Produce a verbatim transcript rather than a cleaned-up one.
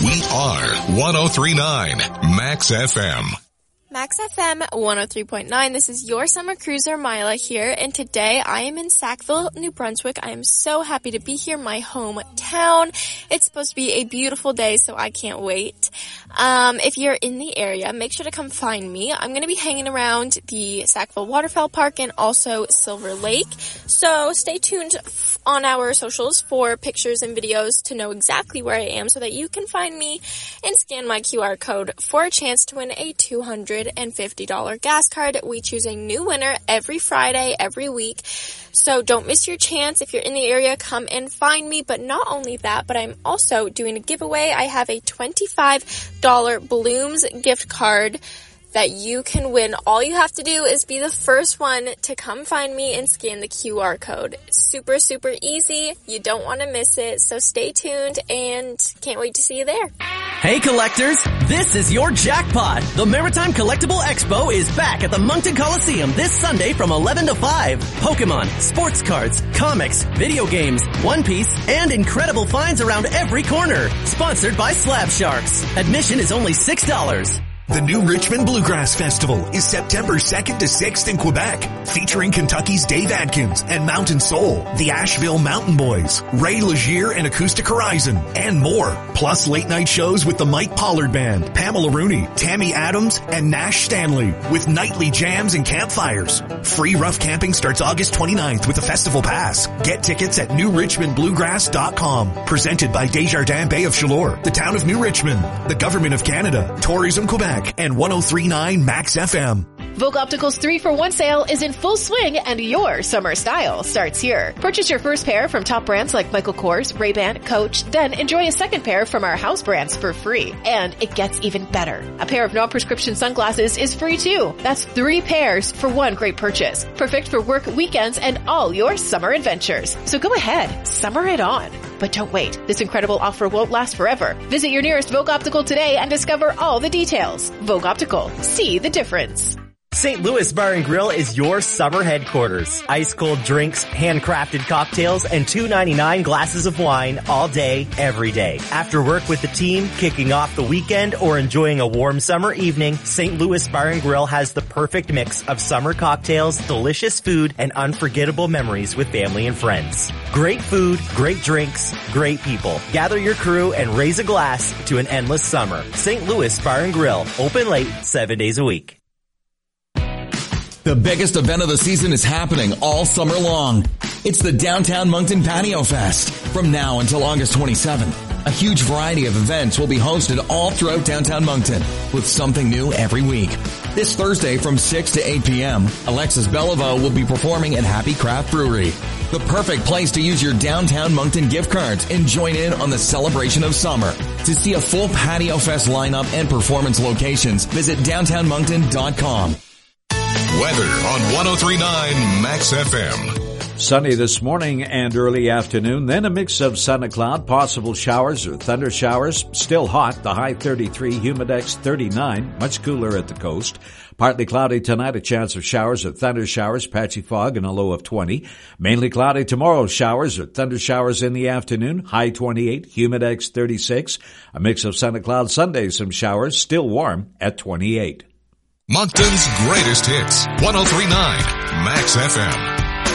We are one oh three point nine Max F M. Max F M one oh three point nine. This is your summer cruiser, Mila here, and today I am in Sackville, New Brunswick. I am so happy to be here, my hometown. It's supposed to be a beautiful day, so I can't wait. Um, if you're in the area, make sure to come find me. I'm going to be hanging around the Sackville Waterfowl Park and also Silver Lake, so stay tuned on our socials for pictures and videos to know exactly where I am so that you can find me and scan my Q R code for a chance to win a two hundred fifty dollars gas card. We choose a new winner every Friday, every week. So don't miss your chance. If you're in the area, come and find me. But not only that, but I'm also doing a giveaway. I have a twenty-five dollars Blooms gift card that you can win. All you have to do is be the first one to come find me and scan the Q R code. Super, super easy. You don't want to miss it. So stay tuned and can't wait to see you there. Hey collectors, this is your jackpot. The Maritime Collectible Expo is back at the Moncton Coliseum this Sunday from eleven to five. Pokemon, sports cards, comics, video games, One Piece, and incredible finds around every corner. Sponsored by Slab Sharks. Admission is only six dollars. The New Richmond Bluegrass Festival is September second to sixth in Quebec, featuring Kentucky's Dave Adkins and Mountain Soul, the Asheville Mountain Boys, Ray Legier and Acoustic Horizon, and more. Plus late night shows with the Mike Pollard Band, Pamela Rooney, Tammy Adams, and Nash Stanley, with nightly jams and campfires. Free rough camping starts August twenty-ninth with a festival pass. Get tickets at new richmond bluegrass dot com. Presented by Desjardins Bay of Chaleur, the town of New Richmond, the Government of Canada, Tourism Quebec, and one oh three point nine Max F M. Vogue Optical's three for one sale is in full swing and your summer style starts here. Purchase your first pair from top brands like Michael Kors, Ray-Ban, Coach, then enjoy a second pair from our house brands for free. And it gets even better. A pair of non-prescription sunglasses is free too. That's three pairs for one great purchase. Perfect for work, weekends, and all your summer adventures. So go ahead, summer it on. But don't wait. This incredible offer won't last forever. Visit your nearest Vogue Optical today and discover all the details. Vogue Optical. See the difference. Saint Louis Bar and Grill is your summer headquarters. Ice cold drinks, handcrafted cocktails, and two ninety-nine glasses of wine all day, every day. After work with the team, kicking off the weekend, or enjoying a warm summer evening, Saint Louis Bar and Grill has the perfect mix of summer cocktails, delicious food, and unforgettable memories with family and friends. Great food, great drinks, great people. Gather your crew and raise a glass to an endless summer. Saint Louis Bar and Grill, open late, seven days a week. The biggest event of the season is happening all summer long. It's the Downtown Moncton Patio Fest from now until August twenty-seventh. A huge variety of events will be hosted all throughout downtown Moncton with something new every week. This Thursday from six to eight p.m., Alexis Beliveau will be performing at Happy Craft Brewery. The perfect place to use your downtown Moncton gift cards and join in on the celebration of summer. To see a full Patio Fest lineup and performance locations, visit downtown moncton dot com. Weather on one oh three point nine Max F M. Sunny this morning and early afternoon, then a mix of sun and cloud, possible showers or thunder showers. Still hot, the high thirty-three, humidex thirty-nine, much cooler at the coast. Partly cloudy tonight, a chance of showers or thunder showers, patchy fog and a low of twenty. Mainly cloudy tomorrow, showers or thunder showers in the afternoon, high twenty-eight, humidex thirty-six. A mix of sun and cloud Sunday, some showers, still warm at twenty-eight. Moncton's greatest hits, one oh three point nine Max F M.